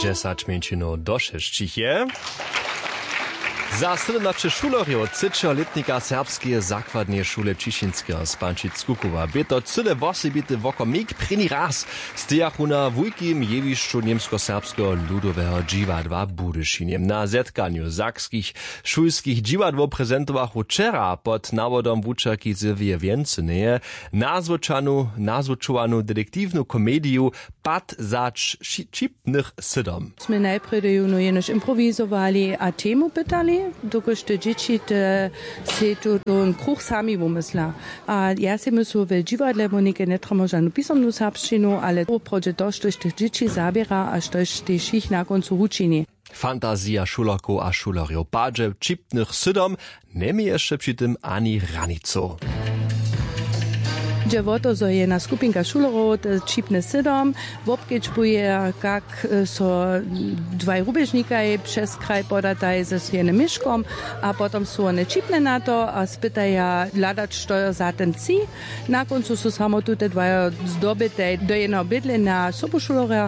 10 minut do 6 je. Za 17 šulerjev třečoletnika serbskie zakładnie šule Čišinskiego spančic Skukowa. By to cyle wosebity wokomik první raz stejachu na wujkim jewišću niemsko-serbskiego ludowego dziwadła Budyšinie. Na zetkaniu zakskich szulskich dziwadło prezentowachu wczera pod nawodom wučerki Sylwije Więcyneje nazwyczuwanu detektywną komedię Pad zač čipnych sydom. My najprve jenož improvizovali a temu pytali, dokud te dzieci se to ten kruh sami wymysla. A ja si myślę, że dziwadle monike nie tramo żadną pisomną serbszczynu, ale oprodzie to, że tych dzieci zabiera, a że też ich na końcu uczyni. Fantazja šulerków a šulerjów padže čipnych sydom nie mi jeszcze przy tym ani ranico. Dziewoto, zo je na skupinka šulerov čipne sydom, wobkedźbuje, jak so dwaj rubežnikaj przez kraj podataj ze jednym myszkom, a potom su one čipne na to a spytaja ladać, što za ten ci. Na koncu su samo tute dwaja zdobite do jednego bydle na sobušulera.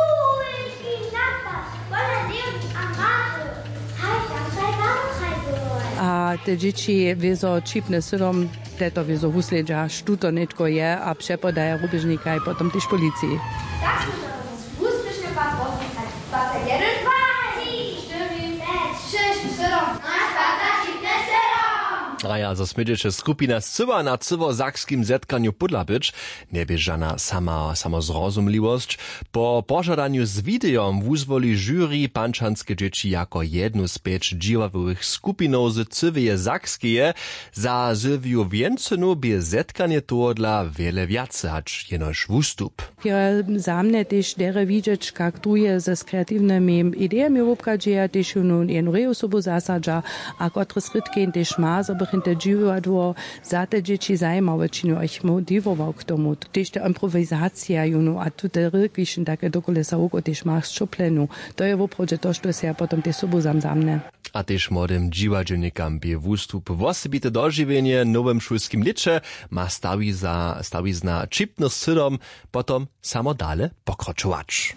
A te dzieci wiezo čipne sydom, to wiezo husledža, štuto netko je a přepodaja rubežnika i potom tyž policiji. Tak smo to úspešne pár posluchať. 21, 2, 3, 4, 5, 6, 7, 8, 10, 7. A ja, zo smydziecze skupina scywa na cywo-zakskim zetkaniu pudla być, nie bie żana sama zrozumliwość. Po pożadaniu z videom wuzwoli jury pančanske dzieci jako jednu z 5 dziwawych skupinów z cywie zakskie. Za Sylwiu Więcynu bie zetkanie to dla wiele więcej, acz jenoż wustup. Ja zamne też dere widzieć, jak truje ze kreatywnymi ideami wopkadzieja, też jedną reosobu zasadza, a kotre skrytki też ma, hinter dziwadło za te dzieci zajmowe činu ich motivował k tomu. Też ta improwizacja, a tu te rykišen takie dokolesa oko też ma szczoplenu. To je woprodzie to, što se ja potom te sobu zamne. A też młodym dziwadźelnikam bie wustup wosebite dożywienie nowym szulskim licze ma stawiz na čipnych sydom, potom samo dale pokročować.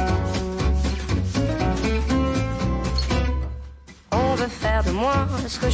Faire de moi ce que